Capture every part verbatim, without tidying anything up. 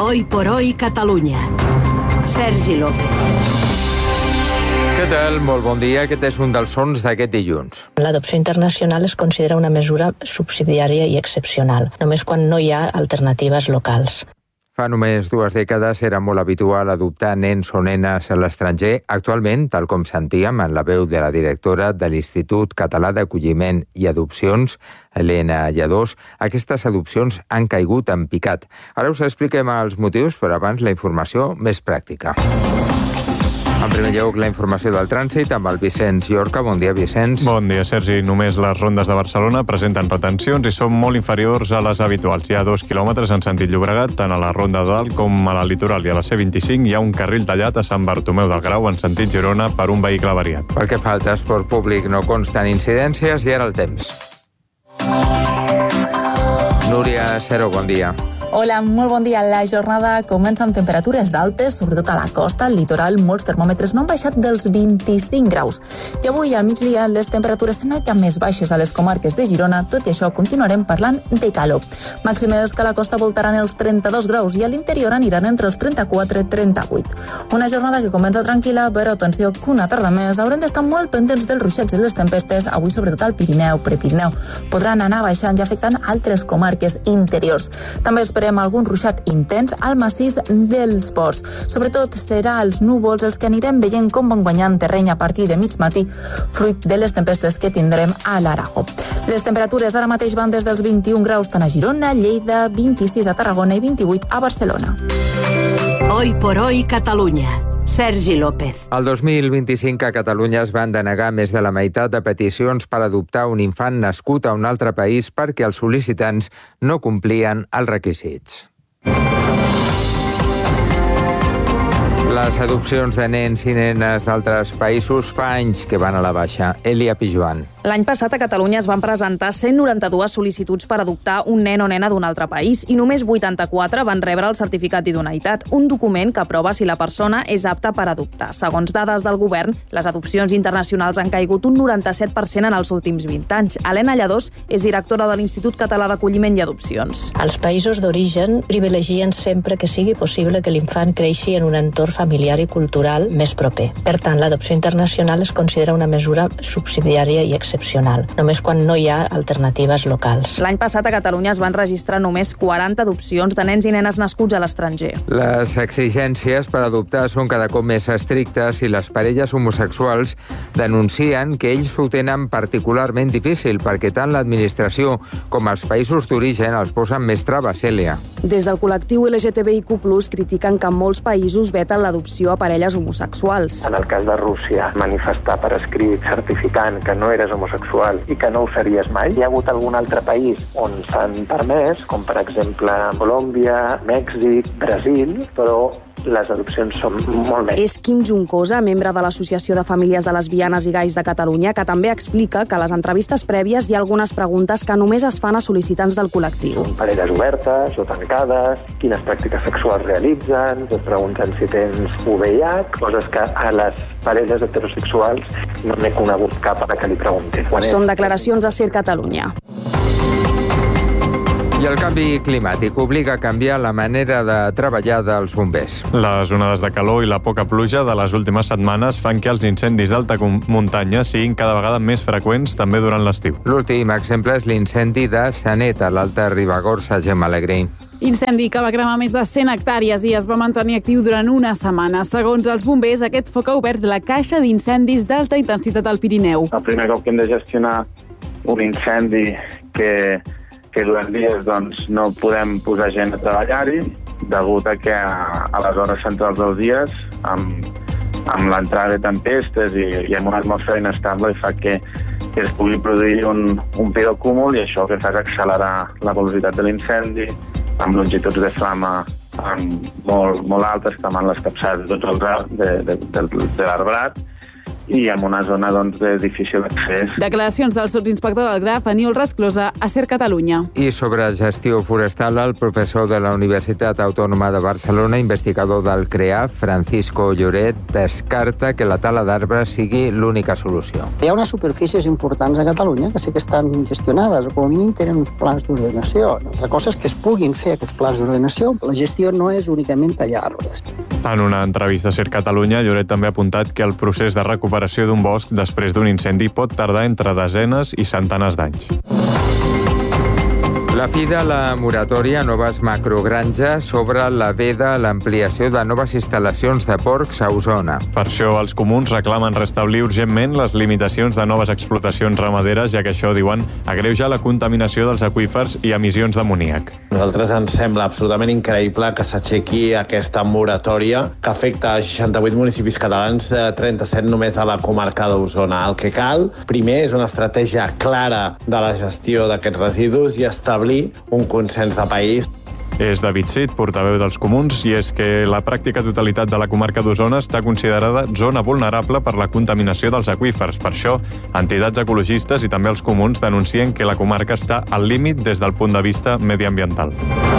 Hoy por hoy Catalunya. Sergi López. Què tal? Molt bon dia. Aquest és un dels sons d'aquest dilluns. L'adopció internacional es considera una mesura subsidiària i excepcional, només quan no hi ha alternatives locals. Fa només dues dècades era molt habitual adoptar nens o nenes a l'estranger. Actualment, tal com sentíem en la veu de la directora de l'Institut Català d'Acolliment i Adopcions, Helena Lladós, aquestes adopcions han caigut en picat. Ara us expliquem els motius, però abans la informació més pràctica. En primer lloc, la informació del trànsit amb el Vicenç Llorca. Bon dia, Vicenç. Bon dia, Sergi. Només les rondes de Barcelona presenten retencions i són molt inferiors a les habituals. Hi ha dos quilòmetres en sentit Llobregat, tant a la Ronda de Dalt com a la Litoral. I a la C vint-i-cinc hi ha un carril tallat a Sant Bartomeu del Grau en sentit Girona per un vehicle avariat. Pel que fa al transport públic no consten incidències i ara el temps. Núria Cero, bon dia. Hola, molt bon dia. La jornada comença amb temperatures altes, sobretot a la costa, al litoral. Molts termòmetres no han baixat dels vint-i-cinc graus. I avui, al migdia, les temperatures són una mica més baixes a les comarques de Girona. Tot i això, continuarem parlant de calor. Màximes que a la costa voltaran els trenta-dos graus i a l'interior aniran entre els trenta-quatre i trenta-vuit. Una jornada que comença tranquil·la, però atenció que una tarda més haurem d'estar molt pendents dels ruixats i les tempestes, avui sobretot al Pirineu, Prepirineu. Podran anar baixant i afectant altres comarques interiors. També esperem algun ruixat intens al massís dels Ports. Sobretot serà els núvols els que anirem veient com van guanyant terreny a partir de mig matí, fruit de les tempestes que tindrem a l'Aragó. Les temperatures ara mateix van des dels vint-i-un graus tant a Girona, Lleida, vint-i-sis a Tarragona i vint-i-vuit a Barcelona. Hoy por hoy Catalunya. Sergi López. El dos mil vint-i-cinc a Catalunya es van denegar més de la meitat de peticions per adoptar un infant nascut a un altre país perquè els sol·licitants no complien els requisits. Les adopcions de nens i nenes d'altres països fa anys que van a la baixa. Elia Pijuan. L'any passat a Catalunya es van presentar cent noranta-dues sol·licituds per adoptar un nen o nena d'un altre país i només vuitanta-quatre van rebre el certificat d'idoneïtat, un document que prova si la persona és apta per adoptar. Segons dades del govern, les adopcions internacionals han caigut un noranta-set per cent en els últims vint anys. Helena Lladós és directora de l'Institut Català d'Acolliment i Adopcions. Els països d'origen privilegien sempre que sigui possible que l'infant creixi en un entorn familiar i cultural més proper. Per tant, l'adopció internacional es considera una mesura subsidiària i excepcional, només quan no hi ha alternatives locals. L'any passat a Catalunya es van registrar només quaranta adopcions de nens i nenes nascuts a l'estranger. Les exigències per adoptar són cada cop més estrictes i les parelles homosexuals denuncien que ells ho tenen particularment difícil perquè tant l'administració com els països d'origen els posen més traves, Elia. Des del col·lectiu L G T B I Q plus, critiquen que molts països veten l'adopció a parelles homosexuals. En el cas de Rússia, manifestar per escrit certificant que no eres homosexual i que no ho series mai. Hi ha hagut algun altre país on s'han permès, com per exemple Colòmbia, Mèxic, Brasil, però les adopcions són molt més. És Quim Juncosa, membre de l'Associació de Famílies de Lesbianes i Gais de Catalunya, que també explica que a les entrevistes prèvies hi ha algunes preguntes que només es fan a sol·licitants del col·lectiu. Són parelles obertes o tancades, quines pràctiques sexuals realitzen, es pregunten si tens U V I H, coses que a les parelles heterosexuals no n'he conegut cap a la que li preguntin. Són declaracions a Ser Catalunya. I el canvi climàtic obliga a canviar la manera de treballar dels bombers. Les onades de calor i la poca pluja de les últimes setmanes fan que els incendis d'alta muntanya siguin cada vegada més freqüents també durant l'estiu. L'últim exemple és l'incendi de Sanet, a l'Alta Ribagorça, Gemma Alegrí. Incendi que va cremar més de cent hectàrees i es va mantenir actiu durant una setmana. Segons els bombers, aquest foc ha obert la caixa d'incendis d'alta intensitat al Pirineu. El primer cop que hem de gestionar un incendi que que durant dies doncs, no podem posar gent a treballar-hi, degut a que a, a les hores centrals dels dies, amb, amb l'entrada de tempestes i, i amb una atmosfera inestable, fa que, que es pugui produir un, un pirocúmul i això que fa que accelerar la velocitat de l'incendi, amb longituds de flama amb molt, molt altes, cremant les capçades de tot el de, de, de, de l'arbrat, i en una zona doncs, de difícil accés. Declaracions del sotsinspector del Graf, Aniol Rasclosa, a Ser Catalunya. I sobre gestió forestal, el professor de la Universitat Autònoma de Barcelona, investigador del CREAF, Francisco Lloret, descarta que la tala d'arbres sigui l'única solució. Hi ha unes superfícies importants a Catalunya que sí que estan gestionades, o com a mínim tenen uns plans d'ordenació. Altra cosa és que es puguin fer aquests plans d'ordenació. La gestió no és únicament tallar arbres. En una entrevista a Ser Catalunya, Lloret també ha apuntat que el procés de recuperació d'un bosc després d'un incendi pot tardar entre desenes i centenars d'anys. La fi de la moratòria a noves macrogranges sobre la veda l'ampliació de noves instal·lacions de porcs a Osona. Per això els comuns reclamen restablir urgentment les limitacions de noves explotacions ramaderes, ja que això, diuen, agreuja la contaminació dels aqüífers i emissions d'amoníac. A nosaltres ens sembla absolutament increïble que s'aixequi aquesta moratòria que afecta a seixanta-vuit municipis catalans, trenta-set només a la comarca d'Osona. El que cal, primer, és una estratègia clara de la gestió d'aquests residus i establir un consens de país. És David Cid, portaveu dels comuns, i és que la pràctica totalitat de la comarca d'Osona està considerada zona vulnerable per la contaminació dels aqüífers. Per això, entitats ecologistes i també els comuns denuncien que la comarca està al límit des del punt de vista mediambiental.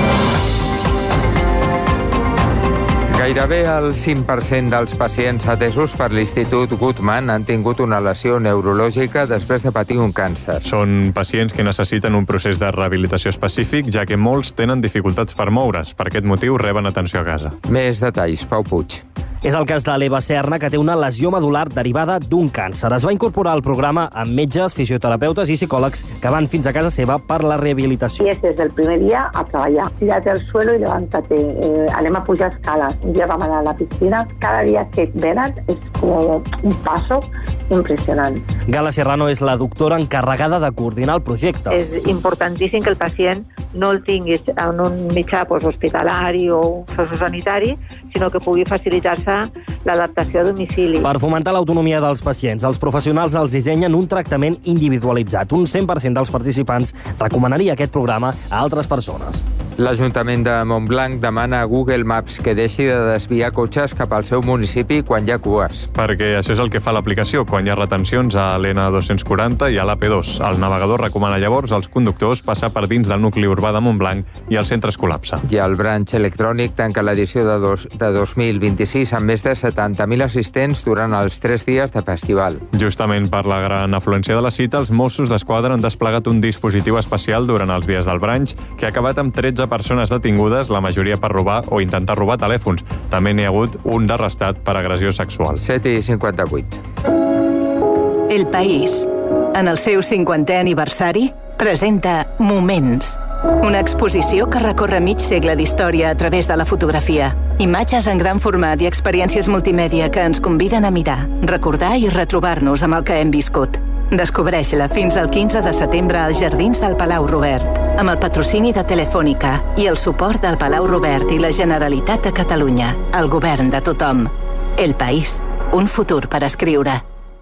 Gairebé el cinc per cent dels pacients atesos per l'Institut Guttmann han tingut una lesió neurològica després de patir un càncer. Són pacients que necessiten un procés de rehabilitació específic, ja que molts tenen dificultats per moure's. Per aquest motiu reben atenció a casa. Més detalls, Pau Puig. És el cas de l'Eva Serna, que té una lesió medular derivada d'un càncer. Es va incorporar al programa amb metges, fisioterapeutes i psicòlegs que van fins a casa seva per la rehabilitació. I és des del primer dia a treballar. Tira't al suelo i levántate. Eh, anem a pujar escales. Un dia vam anar a la piscina. Cada dia que venen és com un passo impressionant. Gala Serrano és la doctora encarregada de coordinar el projecte. És importantíssim que el pacient no el tinguis en un mitjà hospitalari o un sociosanitari, sinó que pugui facilitar-se l'adaptació a domicili. Per fomentar l'autonomia dels pacients, els professionals els dissenyen un tractament individualitzat. Un cent per cent dels participants recomanaria aquest programa a altres persones. L'Ajuntament de Montblanc demana a Google Maps que deixi de desviar cotxes cap al seu municipi quan hi ha cues. Perquè això és el que fa l'aplicació quan hi ha retencions a l'N dos-cents quaranta i a l'A P dos. El navegador recomana llavors als conductors passar per dins del nucli urbà de Montblanc i el centre es col·lapsa. I el branch electrònic tanca l'edició de, dos, de dos mil vint-i-sis amb més de setanta mil assistents durant els tres dies de festival. Justament per la gran afluència de la cita, els Mossos d'Esquadra han desplegat un dispositiu especial durant els dies del branch que ha acabat amb tretze persones detingudes, la majoria per robar o intentar robar telèfons. També n'hi ha hagut un d'arrestat per agressió sexual. set i cinquanta-vuit. El País, en el seu cinquantè aniversari, presenta Moments. Una exposició que recorre mig segle d'història a través de la fotografia. Imatges en gran format i experiències multimèdia que ens conviden a mirar, recordar i retrobar-nos amb el que hem viscut. Descobreix-la fins al quinze de setembre als Jardins del Palau Robert, amb el patrocini de Telefònica i el suport del Palau Robert i la Generalitat de Catalunya, el govern de tothom. El País, un futur per escriure.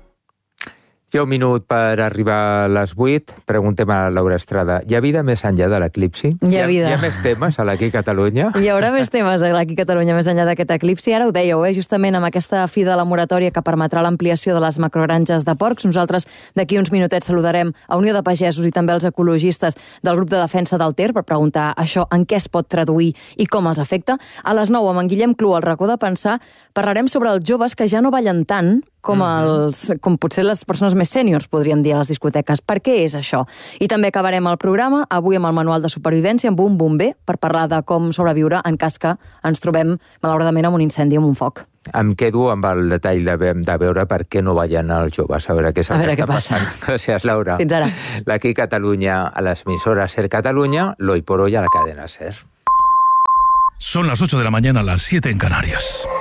Hi ha un minut per arribar a les vuit. Preguntem a Laura Estrada. Hi ha vida més enllà de l'eclipsi? Hi ha vida. Hi ha, hi ha més temes a l'Aquí Catalunya? Hi haurà més temes a l'Aquí Catalunya més enllà d'aquest eclipsi. Ara ho dèieu, eh? Justament amb aquesta fi de la moratòria que permetrà l'ampliació de les macrogranges de porcs. Nosaltres d'aquí uns minutets saludarem a Unió de Pagesos i també els ecologistes del grup de defensa del Ter per preguntar això en què es pot traduir i com els afecta. A les nou, amb en Guillem Clú, al racó de pensar, parlarem sobre els joves que ja no ballen tant com, els, com potser les persones més sèniors, podríem dir, a les discoteques. Per què és això? I també acabarem el programa, avui amb el manual de supervivència, amb un bomber, per parlar de com sobreviure en cas que ens trobem, malauradament, amb un incendi, amb un foc. Em quedo amb el detall de, de veure per què no ballen els joves, a veure què és el que està passant. Gràcies, Laura. Fins ara. L'Aquí Catalunya a les emissores Ser Catalunya, l'Hoy por Hoy a la cadena Ser. Son las ocho de la mañana, las siete en Canarias.